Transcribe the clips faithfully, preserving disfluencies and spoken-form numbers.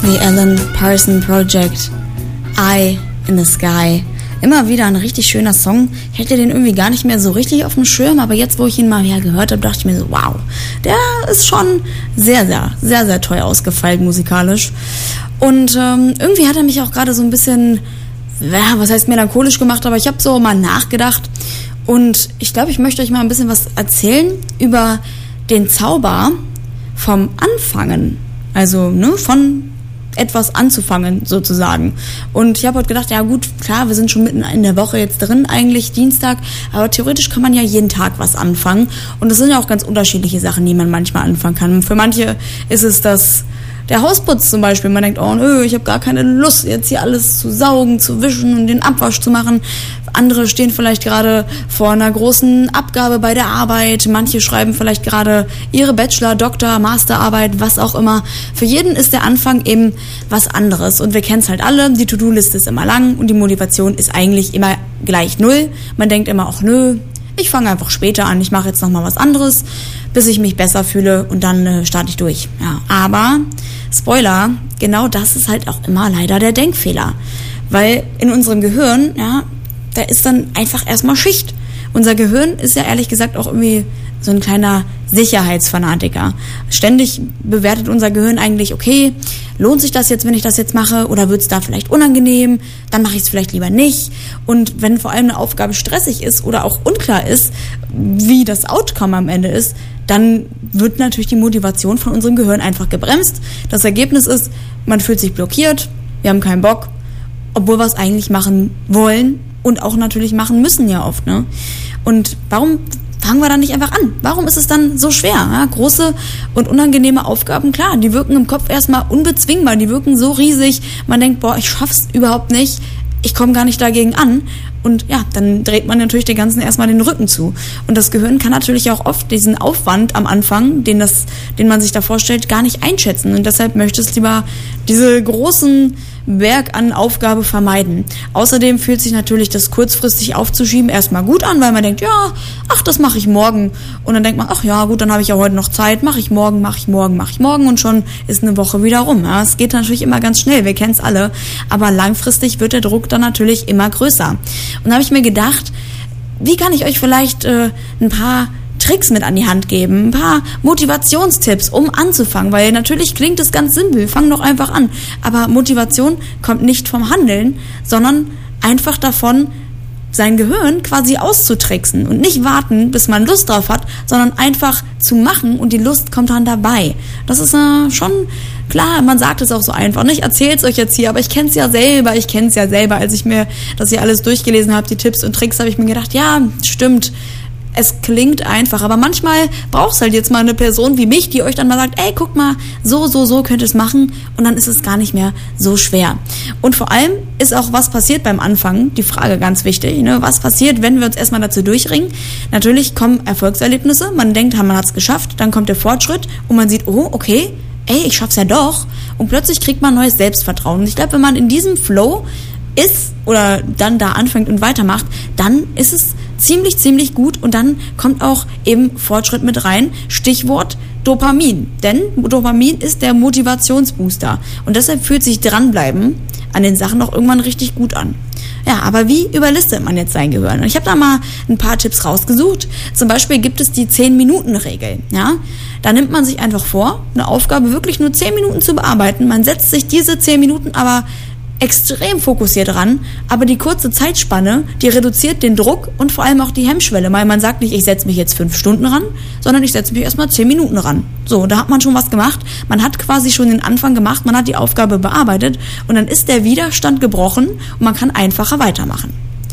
The Alan Parsons Project, Eye in the Sky. Immer wieder ein richtig schöner Song. Ich hätte den irgendwie gar nicht mehr so richtig auf dem Schirm, aber jetzt, wo ich ihn mal wieder gehört habe, dachte ich mir so, wow, der ist schon sehr, sehr, sehr, sehr toll ausgefeilt musikalisch. Und ähm, irgendwie hat er mich auch gerade so ein bisschen, ja, was heißt melancholisch gemacht, aber ich habe so mal nachgedacht und ich glaube, ich möchte euch mal ein bisschen was erzählen über den Zauber vom Anfangen. Also, ne, von etwas anzufangen, sozusagen. Und ich habe heute gedacht, ja gut, klar, wir sind schon mitten in der Woche jetzt drin, eigentlich Dienstag, aber theoretisch kann man ja jeden Tag was anfangen. Und das sind ja auch ganz unterschiedliche Sachen, die man manchmal anfangen kann. Für manche ist es das, der Hausputz zum Beispiel. Man denkt, oh nö, ich habe gar keine Lust, jetzt hier alles zu saugen, zu wischen und den Abwasch zu machen. Andere stehen vielleicht gerade vor einer großen Abgabe bei der Arbeit. Manche schreiben vielleicht gerade ihre Bachelor-, Doktor-, Masterarbeit, was auch immer. Für jeden ist der Anfang eben was anderes. Und wir kennen es halt alle, die To-Do-Liste ist immer lang und die Motivation ist eigentlich immer gleich null. Man denkt immer, ach nö, ich fange einfach später an, ich mache jetzt nochmal was anderes, bis ich mich besser fühle und dann äh, starte ich durch. Ja, aber, Spoiler, genau das ist halt auch immer leider der Denkfehler. Weil in unserem Gehirn, ja, da ist dann einfach erstmal Schicht. Unser Gehirn ist ja ehrlich gesagt auch irgendwie so ein kleiner Sicherheitsfanatiker. Ständig bewertet unser Gehirn eigentlich, okay, lohnt sich das jetzt, wenn ich das jetzt mache, oder wird es da vielleicht unangenehm, dann mache ich es vielleicht lieber nicht. Und wenn vor allem eine Aufgabe stressig ist oder auch unklar ist, wie das Outcome am Ende ist, dann wird natürlich die Motivation von unserem Gehirn einfach gebremst. Das Ergebnis ist, man fühlt sich blockiert, wir haben keinen Bock, obwohl wir es eigentlich machen wollen und auch natürlich machen müssen ja oft, ne? Und warum fangen wir dann nicht einfach an? Warum ist es dann so schwer? Ja, große und unangenehme Aufgaben, klar, die wirken im Kopf erstmal unbezwingbar, die wirken so riesig, man denkt, boah, ich schaff's überhaupt nicht, ich komme gar nicht dagegen an. Und ja, dann dreht man natürlich den Ganzen erstmal den Rücken zu. Und das Gehirn kann natürlich auch oft diesen Aufwand am Anfang, den das, den man sich da vorstellt, gar nicht einschätzen. Und deshalb möchte es lieber diese großen Berg an Aufgabe vermeiden. Außerdem fühlt sich natürlich das kurzfristig aufzuschieben erstmal gut an, weil man denkt, ja, ach, das mache ich morgen. Und dann denkt man, ach ja, gut, dann habe ich ja heute noch Zeit, mache ich morgen, mache ich morgen, mache ich morgen und schon ist eine Woche wieder rum. Ja, es geht natürlich immer ganz schnell, wir kennen es alle, aber langfristig wird der Druck dann natürlich immer größer. Und da habe ich mir gedacht, wie kann ich euch vielleicht äh, ein paar Tricks mit an die Hand geben, ein paar Motivationstipps, um anzufangen, weil natürlich klingt es ganz simpel, fang doch einfach an, aber Motivation kommt nicht vom Handeln, sondern einfach davon, sein Gehirn quasi auszutricksen und nicht warten, bis man Lust drauf hat, sondern einfach zu machen und die Lust kommt dann dabei. Das ist äh, schon klar, man sagt es auch so einfach. Ich erzähle es euch jetzt hier, aber ich kenne es ja selber, ich kenne es ja selber, als ich mir das hier alles durchgelesen habe, die Tipps und Tricks, habe ich mir gedacht, ja, stimmt, es klingt einfach, aber manchmal braucht es halt jetzt mal eine Person wie mich, die euch dann mal sagt, ey, guck mal, so, so, so könnt ihr es machen und dann ist es gar nicht mehr so schwer. Und vor allem ist auch, was passiert beim Anfangen, die Frage ganz wichtig, ne? Was passiert, wenn wir uns erstmal dazu durchringen? Natürlich kommen Erfolgserlebnisse, man denkt, man hat es geschafft, dann kommt der Fortschritt und man sieht, oh, okay, ey, ich schaff's ja doch und plötzlich kriegt man neues Selbstvertrauen. Und ich glaube, wenn man in diesem Flow ist oder dann da anfängt und weitermacht, dann ist es ziemlich, ziemlich gut und dann kommt auch eben Fortschritt mit rein. Stichwort Dopamin. Denn Dopamin ist der Motivationsbooster und deshalb fühlt sich dranbleiben an den Sachen auch irgendwann richtig gut an. Ja, aber wie überlistet man jetzt sein Gehirn? Und ich habe da mal ein paar Tipps rausgesucht. Zum Beispiel gibt es die zehn-Minuten-Regel. Ja? Da nimmt man sich einfach vor, eine Aufgabe wirklich nur zehn Minuten zu bearbeiten. Man setzt sich diese zehn Minuten aber extrem fokussiert ran, aber die kurze Zeitspanne, die reduziert den Druck und vor allem auch die Hemmschwelle, weil man sagt nicht, ich setze mich jetzt fünf Stunden ran, sondern ich setze mich erstmal zehn Minuten ran. So, da hat man schon was gemacht, man hat quasi schon den Anfang gemacht, man hat die Aufgabe bearbeitet und dann ist der Widerstand gebrochen und man kann einfacher weitermachen.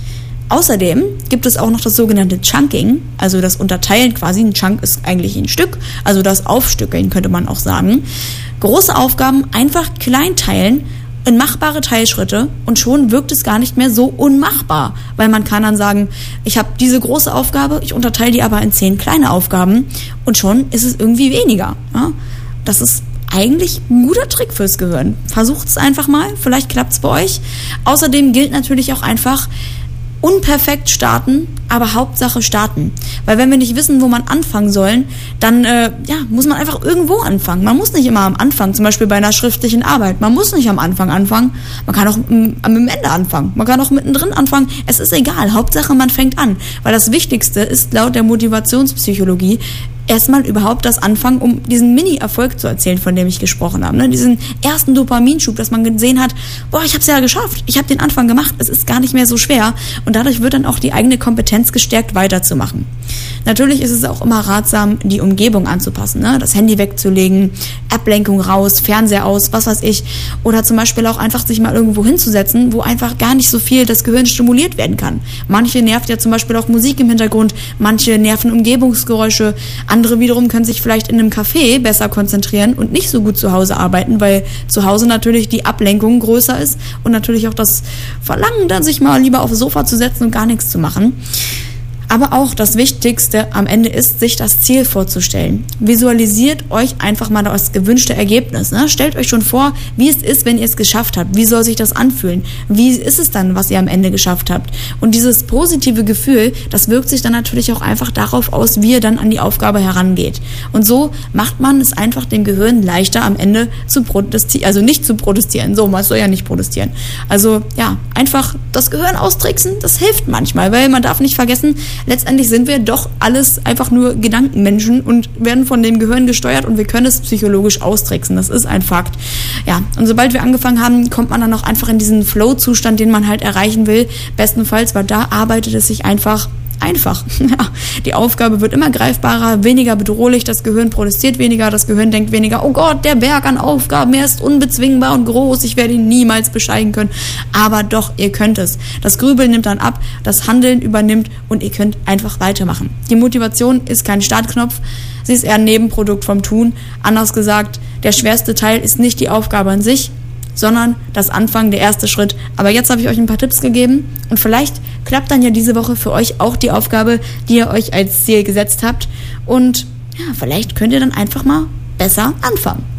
Außerdem gibt es auch noch das sogenannte Chunking, also das Unterteilen quasi, ein Chunk ist eigentlich ein Stück, also das Aufstückeln könnte man auch sagen. Große Aufgaben einfach klein teilen in machbare Teilschritte und schon wirkt es gar nicht mehr so unmachbar, weil man kann dann sagen, ich habe diese große Aufgabe, ich unterteile die aber in zehn kleine Aufgaben und schon ist es irgendwie weniger. Ja? Das ist eigentlich ein guter Trick fürs Gehirn. Versucht es einfach mal, vielleicht klappt es bei euch. Außerdem gilt natürlich auch einfach, unperfekt starten, aber Hauptsache starten. Weil wenn wir nicht wissen, wo man anfangen sollen, dann äh, ja, muss man einfach irgendwo anfangen. Man muss nicht immer am Anfang, zum Beispiel bei einer schriftlichen Arbeit, man muss nicht am Anfang anfangen, man kann auch m- am Ende anfangen, man kann auch mittendrin anfangen, es ist egal, Hauptsache man fängt an. Weil das Wichtigste ist laut der Motivationspsychologie erstmal überhaupt das Anfangen, um diesen Mini-Erfolg zu erzählen, von dem ich gesprochen habe. Ne? Diesen ersten Dopaminschub, dass man gesehen hat, boah, ich habe es ja geschafft, ich habe den Anfang gemacht, es ist gar nicht mehr so schwer und dadurch wird dann auch die eigene Kompetenz gestärkt, weiterzumachen. Natürlich ist es auch immer ratsam, die Umgebung anzupassen, ne? Das Handy wegzulegen, Ablenkung raus, Fernseher aus, was weiß ich, oder zum Beispiel auch einfach sich mal irgendwo hinzusetzen, wo einfach gar nicht so viel das Gehirn stimuliert werden kann. Manche nervt ja zum Beispiel auch Musik im Hintergrund, manche nerven Umgebungsgeräusche, andere wiederum können sich vielleicht in einem Café besser konzentrieren und nicht so gut zu Hause arbeiten, weil zu Hause natürlich die Ablenkung größer ist und natürlich auch das Verlangen, dann sich mal lieber aufs Sofa zu setzen und gar nichts zu machen. Aber auch das Wichtigste am Ende ist, sich das Ziel vorzustellen. Visualisiert euch einfach mal das gewünschte Ergebnis. Ne? Stellt euch schon vor, wie es ist, wenn ihr es geschafft habt. Wie soll sich das anfühlen? Wie ist es dann, was ihr am Ende geschafft habt? Und dieses positive Gefühl, das wirkt sich dann natürlich auch einfach darauf aus, wie ihr dann an die Aufgabe herangeht. Und so macht man es einfach dem Gehirn leichter, am Ende zu protestieren, also nicht zu protestieren. So, man soll ja nicht protestieren. Also ja, einfach das Gehirn austricksen, das hilft manchmal, weil man darf nicht vergessen, letztendlich sind wir doch alles einfach nur Gedankenmenschen und werden von dem Gehirn gesteuert und wir können es psychologisch austricksen. Das ist ein Fakt. Ja, und sobald wir angefangen haben, kommt man dann auch einfach in diesen Flow-Zustand, den man halt erreichen will. Bestenfalls, weil da arbeitet es sich einfach einfach. Ja, die Aufgabe wird immer greifbarer, weniger bedrohlich, das Gehirn protestiert weniger, das Gehirn denkt weniger, oh Gott, der Berg an Aufgaben, er ist unbezwingbar und groß, ich werde ihn niemals besteigen können. Aber doch, ihr könnt es. Das Grübeln nimmt dann ab, das Handeln übernimmt und ihr könnt einfach weitermachen. Die Motivation ist kein Startknopf, sie ist eher ein Nebenprodukt vom Tun. Anders gesagt, der schwerste Teil ist nicht die Aufgabe an sich, sondern das Anfang, der erste Schritt. Aber jetzt habe ich euch ein paar Tipps gegeben und vielleicht klappt dann ja diese Woche für euch auch die Aufgabe, die ihr euch als Ziel gesetzt habt und ja, vielleicht könnt ihr dann einfach mal besser anfangen.